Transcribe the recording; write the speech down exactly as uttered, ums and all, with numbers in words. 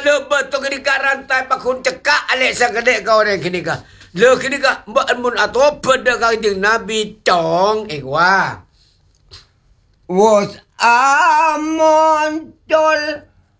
le betul kini ka rantai pakun cekak alek sang kedek kau orang kini ka. Le kini ka mbak mun atau pada kanjeng Nabi tong eh wah. Was amon tol